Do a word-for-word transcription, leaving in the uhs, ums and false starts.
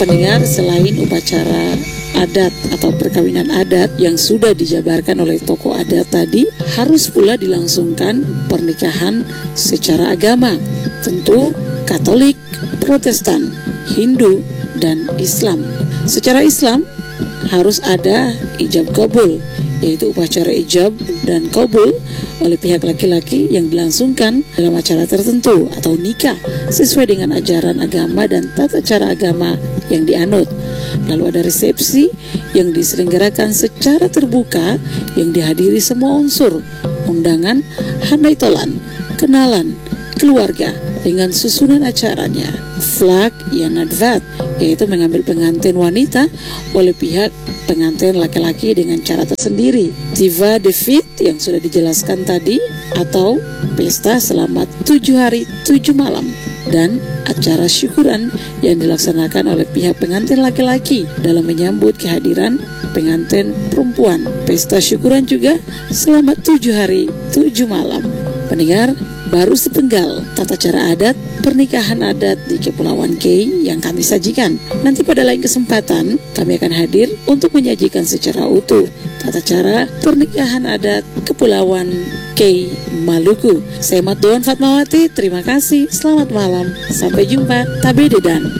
Pendengar, selain upacara adat atau perkawinan adat yang sudah dijabarkan oleh tokoh adat tadi, harus pula dilangsungkan pernikahan secara agama. Tentu Katolik, Protestan, Hindu, dan Islam. Secara Islam harus ada ijab kabul, yaitu upacara ijab dan kabul oleh pihak laki-laki yang dilangsungkan dalam acara tertentu atau nikah sesuai dengan ajaran agama dan tata cara agama yang dianut. Lalu ada resepsi yang diselenggarakan secara terbuka yang dihadiri semua unsur, undangan, handai tolan, kenalan, keluarga dengan susunan acaranya. Flag Yanadvat, yaitu mengambil pengantin wanita oleh pihak pengantin laki-laki dengan cara tersendiri. Tiva Devit yang sudah dijelaskan tadi, atau pesta selama tujuh hari tujuh malam, dan acara syukuran yang dilaksanakan oleh pihak pengantin laki-laki dalam menyambut kehadiran pengantin perempuan. Pesta syukuran juga selama tujuh hari tujuh malam. Pendengar, baru sepenggal tata cara adat pernikahan adat di Kepulauan K yang kami sajikan. Nanti pada lain kesempatan kami akan hadir untuk menyajikan secara utuh tata cara pernikahan adat Kepulauan K Maluku. Saya Mat Doan Fatmawati, terima kasih, selamat malam, sampai jumpa, Tabededan.